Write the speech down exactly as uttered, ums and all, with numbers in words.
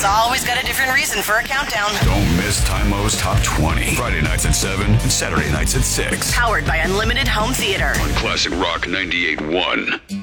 Tymo's always got a different reason for a countdown. Don't miss Tymo's Top twenty. Friday nights at seven and Saturday nights at six. Powered by Unlimited Home Theater. On Classic Rock ninety-eight point one.